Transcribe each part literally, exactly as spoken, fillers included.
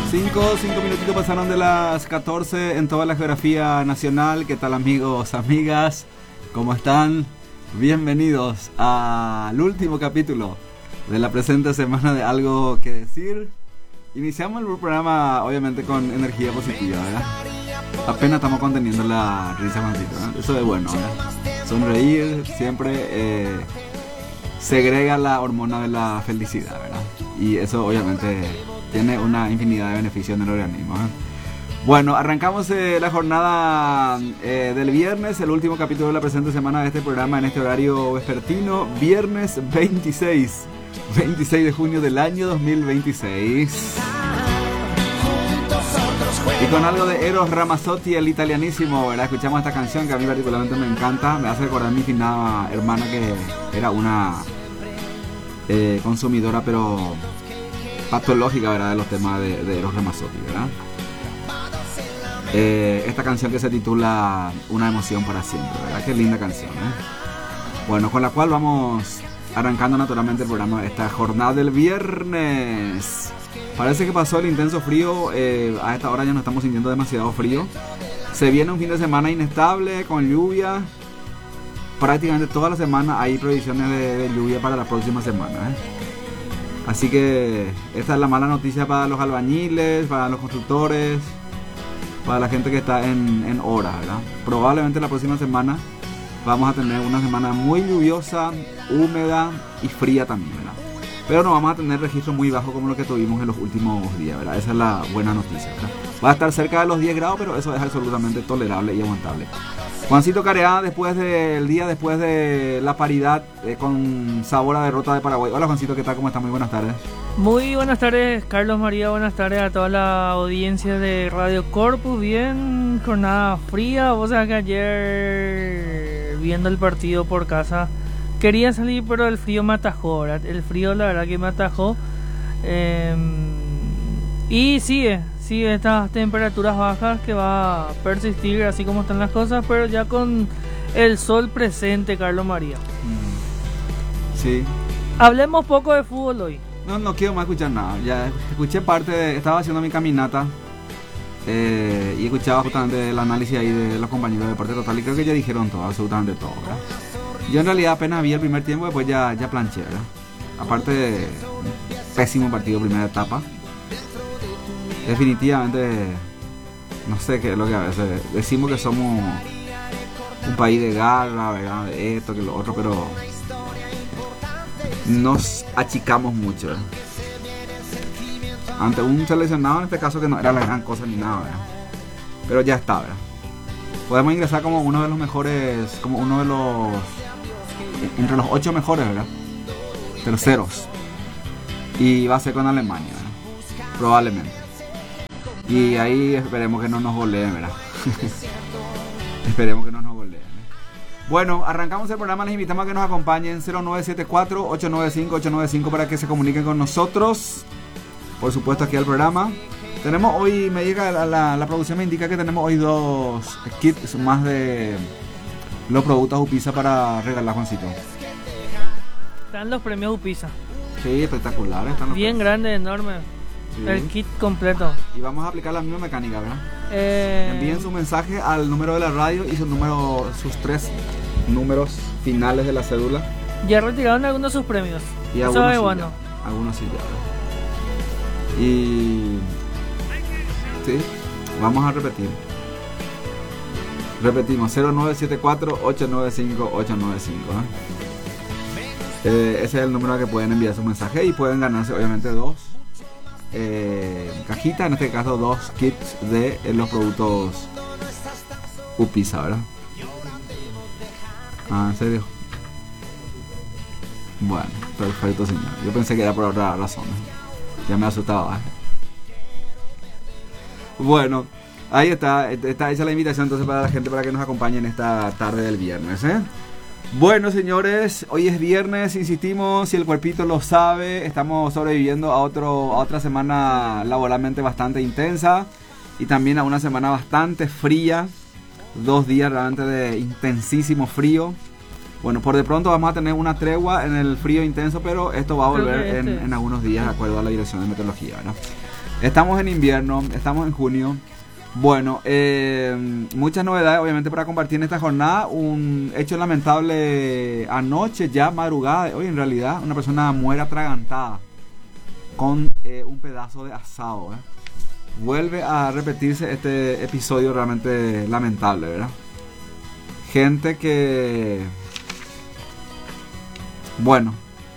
Cinco, cinco minutitos pasaron de las catorce en toda la geografía nacional. ¿Qué tal, amigos, amigas? ¿Cómo están? Bienvenidos al último capítulo de la presente semana de Algo que Decir. Iniciamos el programa, obviamente, con energía positiva, ¿verdad? Apenas estamos conteniendo la risa, Juancito, ¿eh? Eso es bueno, ¿verdad? Sonreír siempre eh, segrega la hormona de la felicidad, ¿verdad? Y eso, obviamente, tiene una infinidad de beneficios en el organismo, ¿eh? Bueno, arrancamos eh, la jornada eh, del viernes, el último capítulo de la presente semana de este programa en este horario vespertino, viernes veintiséis de junio del año dos mil veintiséis. Y con algo de Eros Ramazzotti, el italianísimo, ¿verdad? Escuchamos esta canción que a mí particularmente me encanta, me hace recordar a mi finada hermana que era una eh, consumidora pero patológica, ¿verdad? De los temas de, de Eros Ramazzotti, ¿verdad? Eh, esta canción que se titula Una emoción para siempre, ¿verdad? Qué linda canción, ¿eh? Bueno, con la cual vamos arrancando naturalmente el programa de esta jornada del viernes. Parece que pasó el intenso frío, eh, a esta hora ya no estamos sintiendo demasiado frío. Se viene un fin de semana inestable, con lluvia. Prácticamente toda la semana hay previsiones de, de lluvia para la próxima semana, ¿eh? Así que esta es la mala noticia para los albañiles, para los constructores, para la gente que está en, en horas, ¿verdad? Probablemente la próxima semana vamos a tener una semana muy lluviosa, húmeda y fría también, ¿verdad? Pero no vamos a tener registros muy bajos como lo que tuvimos en los últimos días, ¿verdad? Esa es la buena noticia, ¿verdad? Va a estar cerca de los diez grados, pero eso es absolutamente tolerable y aguantable. Juancito Careá, después del día después de la paridad eh, con sabor a derrota de Paraguay. Hola, Juancito, ¿qué tal? ¿Cómo estás? Muy buenas tardes. Muy buenas tardes, Carlos María. Buenas tardes a toda la audiencia de Radio Corpus. Bien, jornada fría. Vos sabés que ayer, viendo el partido por casa, quería salir, pero el frío me atajó, ¿verdad? El frío, la verdad, que me atajó. Eh, y sigue, sigue estas temperaturas bajas que va a persistir así como están las cosas, pero ya con el sol presente, Carlos María. Sí. Hablemos poco de fútbol hoy. No, no quiero más escuchar nada. Ya escuché parte de... Estaba haciendo mi caminata eh, y escuchaba justamente el análisis ahí de los compañeros de Deporte Total y creo que ya dijeron todo, absolutamente todo, ¿verdad? Yo en realidad apenas vi el primer tiempo, después ya, ya planché, ¿verdad? Aparte de pésimo partido primera etapa. Definitivamente, no sé qué es lo que a veces decimos, que somos un país de garra, ¿verdad? De esto, que lo otro, pero nos achicamos mucho, ¿verdad? Ante un seleccionado en este caso que no era la gran cosa ni nada, ¿verdad? Pero ya está, ¿verdad? Podemos ingresar como uno de los mejores, como uno de los, entre los ocho mejores, ¿verdad? Terceros. Y va a ser con Alemania, ¿verdad? Probablemente. Y ahí esperemos que no nos goleen, ¿verdad? Esperemos que no nos goleen, ¿eh? Bueno, arrancamos el programa. Les invitamos a que nos acompañen cero nueve siete cuatro, ocho nueve cinco, ocho nueve cinco para que se comuniquen con nosotros. Por supuesto, aquí al programa. Tenemos hoy, me llega la, la, la producción me indica que tenemos hoy dos kits más de los productos Upisa para regalar, Juancito. Están los premios Upisa. Sí, espectaculares. Están los bien premios. Grande, enorme. Sí. El kit completo. Y vamos a aplicar la misma mecánica, ¿verdad? Eh... Envíen su mensaje al número de la radio y su número, sus tres números finales de la cédula. Ya retiraron algunos de sus premios. Y eso algunos es sí, bueno. Ya. Algunos sí ya. Y... sí, vamos a repetir. Repetimos, cero nueve siete cuatro, ocho nueve cinco, ocho nueve cinco, ¿eh? Eh, ese es el número al que pueden enviar su mensaje y pueden ganarse obviamente dos eh, cajitas, en este caso dos kits de eh, los productos Upisa, ¿verdad? Ah, ¿en serio? Bueno, perfecto, señor. Yo pensé que era por otra razón, ¿eh? Ya me asustaba, ¿eh? Bueno, ahí está, está hecha la invitación entonces para la gente para que nos acompañen esta tarde del viernes, ¿eh? Bueno, señores, hoy es viernes, insistimos, si el cuerpito lo sabe, estamos sobreviviendo a otro a otra semana laboralmente bastante intensa y también a una semana bastante fría, dos días realmente de intensísimo frío. Bueno, por de pronto vamos a tener una tregua en el frío intenso, pero esto va a volver en, en algunos días de acuerdo a la Dirección de Meteorología, ¿verdad? Estamos en invierno, estamos en junio. Bueno, eh, muchas novedades obviamente para compartir en esta jornada. Un hecho lamentable anoche, ya madrugada de hoy en realidad. Una persona muere atragantada con eh, un pedazo de asado. ¿eh? Vuelve a repetirse este episodio realmente lamentable, ¿verdad? Gente que... Bueno,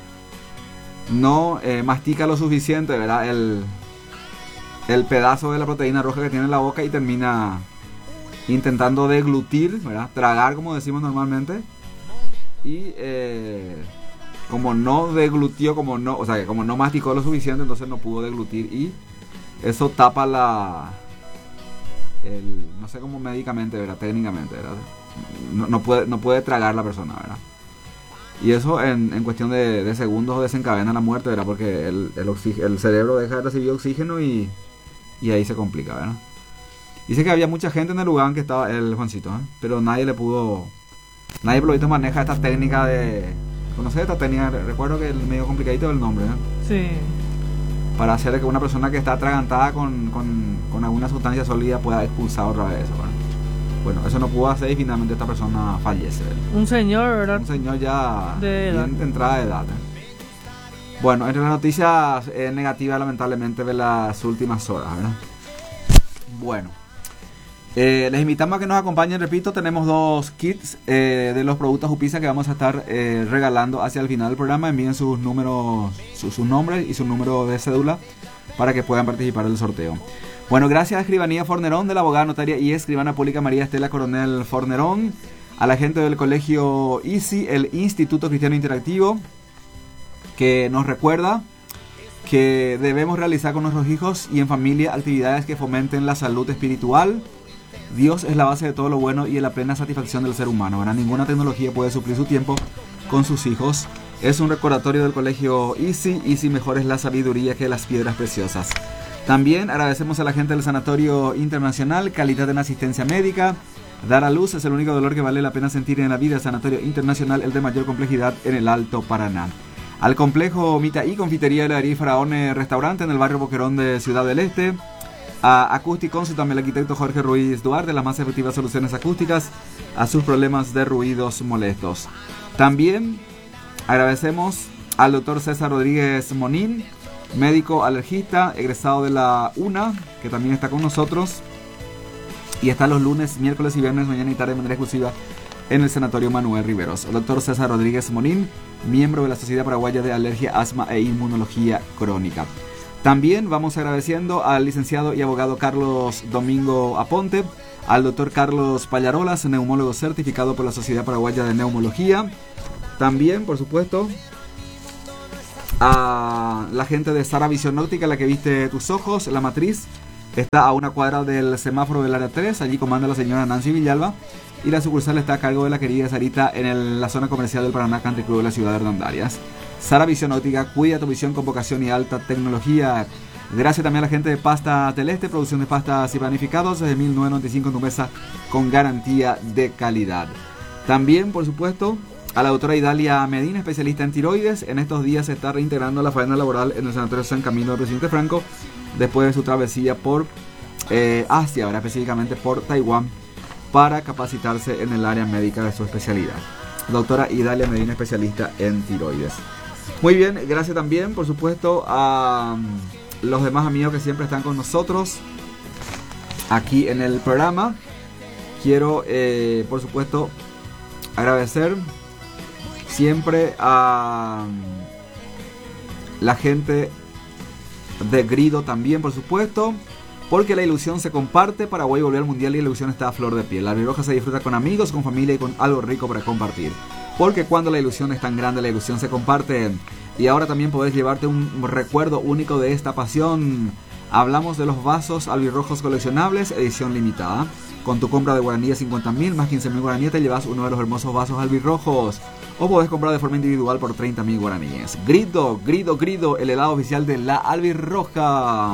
no eh, mastica lo suficiente, ¿verdad? El... el pedazo de la proteína roja que tiene en la boca y termina intentando deglutir, ¿verdad? Tragar, como decimos normalmente. Y eh, como no deglutió, como no, o sea, como no masticó lo suficiente, entonces no pudo deglutir y eso tapa la, el, no sé cómo médicamente, ¿verdad? Técnicamente, ¿verdad? No, no puede, no puede tragar la persona, ¿verdad? Y eso en, en cuestión de, de segundos desencadena la muerte, ¿verdad? Porque el, el, oxig- el cerebro deja de recibir oxígeno y Y ahí se complica, ¿verdad? Dice que había mucha gente en el lugar que estaba el Juancito, ¿eh? Pero nadie le pudo... Nadie por lo visto maneja esta técnica de... ¿Conoces esta técnica? Recuerdo que es medio complicadito el nombre, ¿eh? Sí. Para hacer que una persona que está atragantada con, con, con alguna sustancia sólida pueda expulsar otra vez eso, ¿verdad? Bueno, eso no pudo hacer y finalmente esta persona fallece, ¿verdad? Un señor, ¿verdad? Un señor ya de edad. bien de entrada de edad, ¿eh? Bueno, entre las noticias eh, negativas lamentablemente de las últimas horas, ¿verdad? Bueno, eh, les invitamos a que nos acompañen, repito, tenemos dos kits eh, de los productos Upisa que vamos a estar eh, regalando hacia el final del programa. Envíen sus números, sus, sus nombres y su número de cédula para que puedan participar del sorteo. Bueno, gracias a Escribanía Fornerón, de la abogada notaria y escribana pública María Estela Coronel Fornerón, a la gente del colegio I C I, el Instituto Cristiano Interactivo, que nos recuerda que debemos realizar con nuestros hijos y en familia actividades que fomenten la salud espiritual. Dios es la base de todo lo bueno y de la plena satisfacción del ser humano, ¿verdad? Ninguna tecnología puede suplir su tiempo con sus hijos. Es un recordatorio del colegio I C I. I C I mejor es la sabiduría que las piedras preciosas. También agradecemos a la gente del Sanatorio Internacional, calidad en asistencia médica. Dar a luz es el único dolor que vale la pena sentir en la vida. Sanatorio Internacional, el de mayor complejidad en el Alto Paraná. Al complejo Mitaí, confitería de la Heladería Faraone Restaurante en el barrio Boquerón de Ciudad del Este. A Acoustic Consult, también el arquitecto Jorge Ruiz Duarte, las más efectivas soluciones acústicas a sus problemas de ruidos molestos. También agradecemos al doctor César Rodríguez Monín, médico alergista, egresado de la UNA, que también está con nosotros. Y está los lunes, miércoles y viernes, mañana y tarde de manera exclusiva en el Sanatorio Manuel Riveros. El doctor César Rodríguez Monín, miembro de la Sociedad Paraguaya de Alergia, Asma e Inmunología Crónica. También vamos agradeciendo al licenciado y abogado Carlos Domingo Aponte, al doctor Carlos Pallarolas, neumólogo certificado por la Sociedad Paraguaya de Neumología. También, por supuesto, a la gente de Sara Visión Óptica, la que viste tus ojos, la matriz. Está a una cuadra del semáforo del área tres, allí comanda la señora Nancy Villalba. Y la sucursal está a cargo de la querida Sarita en el, la zona comercial del Paraná Country Club de la ciudad de Hernandarias. Sara Visión Óptica, cuida tu visión con vocación y alta tecnología. Gracias también a la gente de Pasta Teleste, producción de pastas y panificados desde mil novecientos noventa y cinco en tu mesa con garantía de calidad. También, por supuesto, a la doctora Idalia Medina, especialista en tiroides. En estos días se está reintegrando a la faena laboral en el Sanatorio San Camilo del Presidente Franco después de su travesía por eh, Asia, ¿verdad? Específicamente por Taiwán, para capacitarse en el área médica de su especialidad. Doctora Idalia Medina, especialista en tiroides. Muy bien, gracias también, por supuesto, a los demás amigos que siempre están con nosotros aquí en el programa. Quiero, eh, por supuesto, agradecer siempre a la gente de Grido también, por supuesto. Porque la ilusión se comparte. Paraguay volvió al mundial y la ilusión está a flor de piel. La albirroja se disfruta con amigos, con familia y con algo rico para compartir. Porque cuando la ilusión es tan grande, la ilusión se comparte. Y ahora también podés llevarte un recuerdo único de esta pasión. Hablamos de los vasos albirrojos coleccionables, edición limitada. Con tu compra de guaraníes cincuenta mil más quince mil guaraníes te llevas uno de los hermosos vasos albirrojos. O podés comprar de forma individual por treinta mil guaraníes. Grido, Grido, Grido, el helado oficial de la albirroja.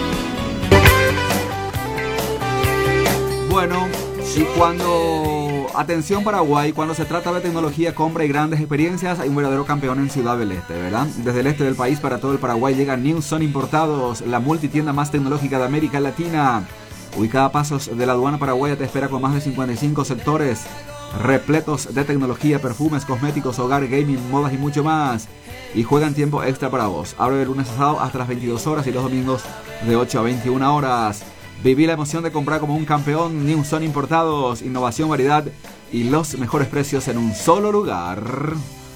Bueno, y cuando atención Paraguay, cuando se trata de tecnología, compra y grandes experiencias, hay un verdadero campeón en Ciudad del Este, ¿verdad? Desde el este del país para todo el Paraguay llega Newson Importados, la multitienda más tecnológica de América Latina. Ubicada a pasos de la aduana paraguaya, te espera con más de cincuenta y cinco sectores repletos de tecnología, perfumes, cosméticos, hogar, gaming, modas y mucho más. Y juegan tiempo extra para vos. Abre de lunes a sábado hasta las veintidós horas y los domingos de ocho a veintiuna horas. Viví la emoción de comprar como un campeón. Newson Importados, innovación, variedad y los mejores precios en un solo lugar.